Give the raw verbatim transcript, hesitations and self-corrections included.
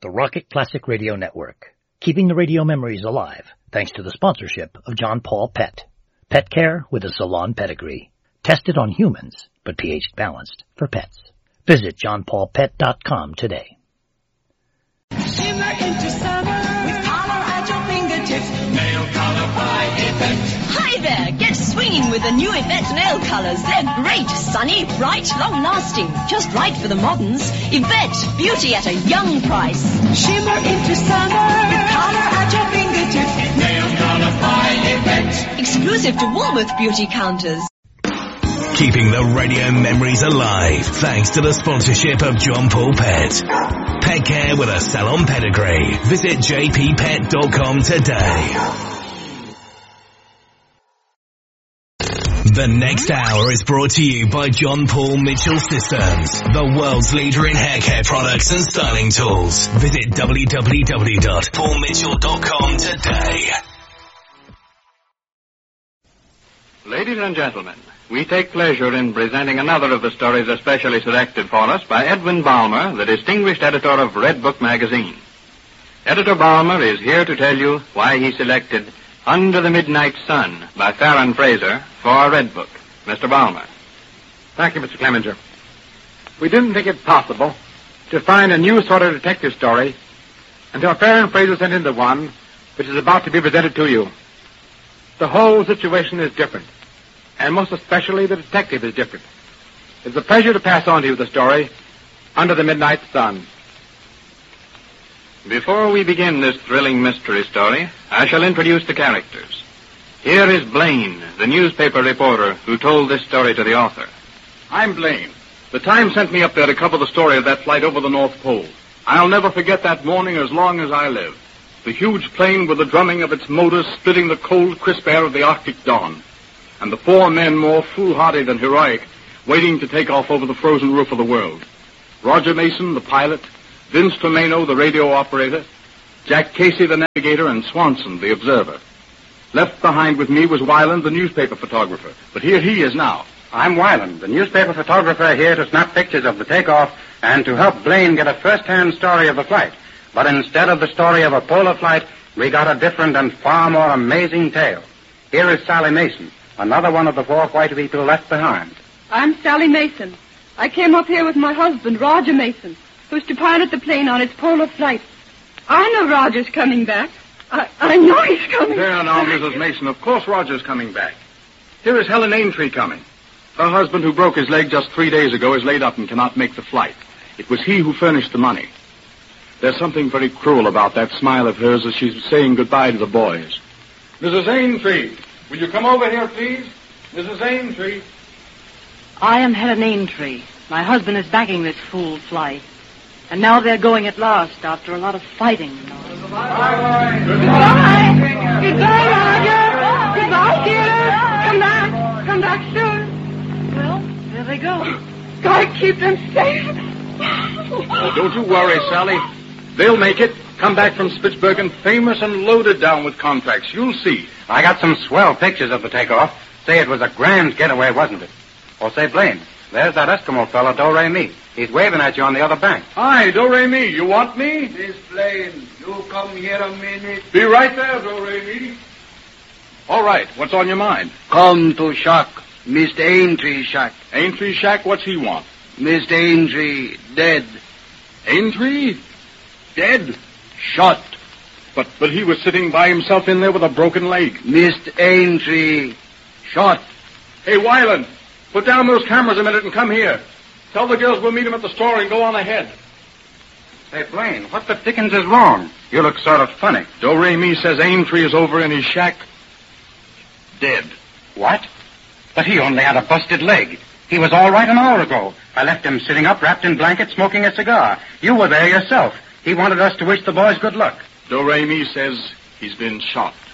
the Rocket Classic Radio Network, keeping the radio memories alive thanks to the sponsorship of John Paul Pet. Pet care with a salon pedigree. Tested on humans, but pH balanced for pets. Visit john paul pet dot com today. Shimmer into summer with color at your fingertips. Nail color by Yvette. Hi there, get swinging with the new Yvette nail colors. They're great, sunny, bright, long-lasting. Just right for the moderns. Yvette, beauty at a young price. Shimmer into summer with color at your fingertips. Nail color by Yvette. Exclusive to Woolworth beauty counters. Keeping the radio memories alive thanks to the sponsorship of John Paul Pet. Pet care with a salon pedigree. Visit j p pet dot com today. The next hour is brought to you by John Paul Mitchell Systems, the world's leader in hair care products and styling tools. Visit w w w dot paul mitchell dot com today. Ladies and gentlemen, we take pleasure in presenting another of the stories especially selected for us by Edwin Balmer, the distinguished editor of Red Book magazine. Editor Balmer is here to tell you why he selected Under the Midnight Sun by Farron Fraser for Red Book. Mister Balmer. Thank you, Mister Clemenger. We didn't think it possible to find a new sort of detective story until Farron Fraser sent in the one which is about to be presented to you. The whole situation is different, and most especially the detective is different. It's a pleasure to pass on to you the story, Under the Midnight Sun. Before we begin this thrilling mystery story, I shall introduce the characters. Here is Blaine, the newspaper reporter who told this story to the author. I'm Blaine. The Times sent me up there to cover the story of that flight over the North Pole. I'll never forget that morning as long as I live. The huge plane with the drumming of its motors splitting the cold, crisp air of the Arctic dawn. And the four men more foolhardy than heroic, waiting to take off over the frozen roof of the world. Roger Mason, the pilot, Vince Tomeno, the radio operator, Jack Casey, the navigator, and Swanson, the observer. Left behind with me was Weiland, the newspaper photographer. But here he is now. I'm Weiland, the newspaper photographer here to snap pictures of the takeoff and to help Blaine get a first-hand story of the flight. But instead of the story of a polar flight, we got a different and far more amazing tale. Here is Sally Mason, another one of the four white people left behind. I'm Sally Mason. I came up here with my husband, Roger Mason, who's to pilot the plane on its polar flight. I know Roger's coming back. I, I know he's coming There back. now, Missus Mason. Of course Roger's coming back. Here is Helen Aintree coming. Her husband, who broke his leg just three days ago, is laid up and cannot make the flight. It was he who furnished the money. There's something very cruel about that smile of hers as she's saying goodbye to the boys. Missus Aintree, will you come over here, please? Missus Aintree. I am Helen Aintree. My husband is backing this fool flight. And now they're going at last after a lot of fighting. Goodbye. Goodbye. Goodbye, Roger. Goodbye, dear. Come back. Come back soon. Well, there they go. God keep them safe. Oh, don't you worry, Sally. They'll make it. Come back from Spitsbergen famous and loaded down with contracts. You'll see. I got some swell pictures of the takeoff. Say, it was a grand getaway, wasn't it? Or say, Blaine, there's that Eskimo fellow, Do-Re-Mi. He's waving at you on the other bank. Hi, Do-Re-Mi. You want me? Miss Blaine, you come here a minute. Be right there, Do-Re-Mi. All right. What's on your mind? Come to shack. Mister Aintree shack. Aintree shack? What's he want? Mister Aintree dead. Aintree? Dead? Shot. But but he was sitting by himself in there with a broken leg. Mister Aintree shot. Hey, Weiland, put down those cameras a minute and come here. Tell the girls we'll meet him at the store and go on ahead. Say, Blaine, what the dickens is wrong? You look sort of funny. Do-Re-Mi says Aintree is over in his shack. Dead. What? But he only had a busted leg. He was all right an hour ago. I left him sitting up, wrapped in blankets, smoking a cigar. You were there yourself. He wanted us to wish the boys good luck. Do-Re-Mi says he's been shot.